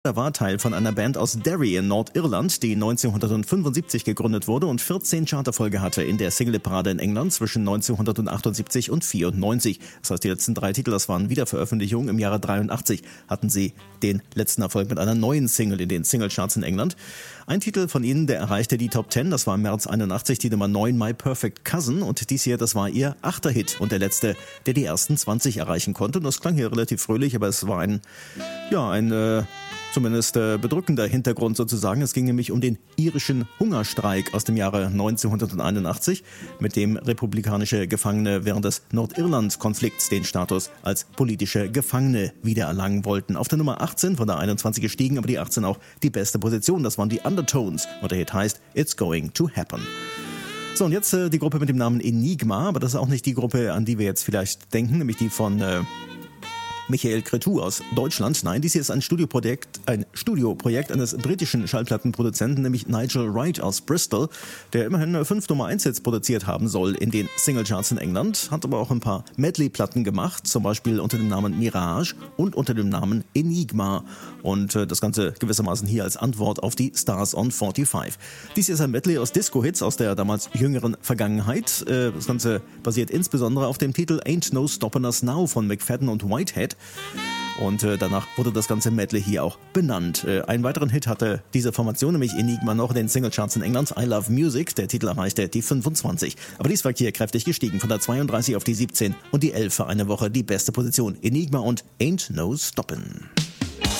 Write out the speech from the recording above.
Er war Teil von einer Band aus Derry in Nordirland, die 1975 gegründet wurde und 14 Charterfolge hatte in der Singleparade in England zwischen 1978 und 94. Das heißt, die letzten 3 Titel, das waren Wiederveröffentlichungen. Im Jahre 83 hatten sie den letzten Erfolg mit einer neuen Single in den Singlecharts in England. Ein Titel von ihnen, der erreichte die Top 10, das war im März 81 die Nummer 9, My Perfect Cousin, und dies hier, das war ihr 8. Hit und der letzte, der die ersten 20 erreichen konnte. Und das klang hier relativ fröhlich, aber es war ein zumindest bedrückender Hintergrund sozusagen. Es ging nämlich um den irischen Hungerstreik aus dem Jahre 1981, mit dem republikanische Gefangene während des Nordirland-Konflikts den Status als politische Gefangene wiedererlangen wollten. Auf der Nummer 18 von der 21 gestiegen, aber die 18 auch die beste Position. Das waren die Undertones und der Hit heißt It's Going to Happen. So, und jetzt die Gruppe mit dem Namen Enigma, aber das ist auch nicht die Gruppe, an die wir jetzt vielleicht denken, nämlich die von Michael Cretu aus Deutschland. Nein, dies hier ist ein Studioprojekt eines britischen Schallplattenproduzenten, nämlich Nigel Wright aus Bristol, der immerhin 5 Nummer 1 Hits produziert haben soll in den Singlecharts in England, hat aber auch ein paar Medley-Platten gemacht, zum Beispiel unter dem Namen Mirage und unter dem Namen Enigma, und das Ganze gewissermaßen hier als Antwort auf die Stars on 45. Dies hier ist ein Medley aus Disco-Hits aus der damals jüngeren Vergangenheit. Das Ganze basiert insbesondere auf dem Titel Ain't No Stoppin' Us Now von McFadden und Whitehead. Und danach wurde das ganze Medley hier auch benannt. Einen weiteren Hit hatte diese Formation, nämlich Enigma, noch in den Singlecharts in England. I Love Music, der Titel erreichte die 25. Aber dies war hier kräftig gestiegen, von der 32 auf die 17 und die 11 für eine Woche die beste Position. Enigma und Ain't No Stoppin'.